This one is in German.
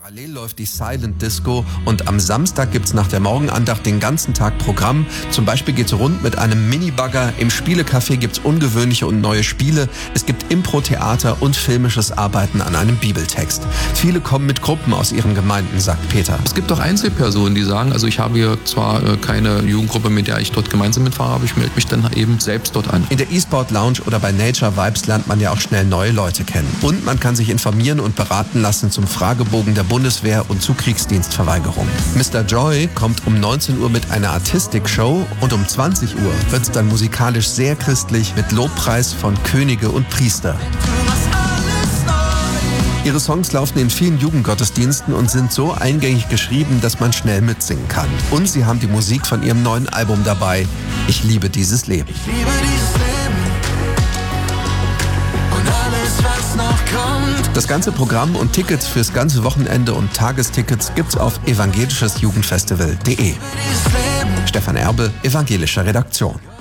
Parallel läuft die Silent Disco und am Samstag gibt's nach der Morgenandacht den ganzen Tag Programm. Zum Beispiel geht's rund mit einem Minibagger. Im Spielecafé gibt's ungewöhnliche und neue Spiele. Es gibt Impro-Theater und filmisches Arbeiten an einem Bibeltext. Viele kommen mit Gruppen aus ihren Gemeinden, sagt Peter. Es gibt auch Einzelpersonen, die sagen, also ich habe hier zwar keine Jugendgruppe, mit der ich dort gemeinsam mitfahre, aber ich melde mich dann eben selbst dort an. In der E-Sport Lounge oder bei Nature Vibes lernt man ja auch schnell neue Leute kennen. Und man kann sich informieren und beraten lassen zum Fragebogen der Bundeswehr und zu Kriegsdienstverweigerung. Mr. Joy kommt um 19 Uhr mit einer Artistik-Show und um 20 Uhr wird es dann musikalisch sehr christlich mit Lobpreis von Könige und Priester. Ihre Songs laufen in vielen Jugendgottesdiensten und sind so eingängig geschrieben, dass man schnell mitsingen kann. Und sie haben die Musik von ihrem neuen Album dabei. Ich liebe dieses Leben. Ich liebe dieses Leben und alles, was noch kommt. Das ganze Programm und Tickets fürs ganze Wochenende und Tagestickets gibt's auf evangelischesjugendfestival.de. Stefan Erbe, evangelische Redaktion.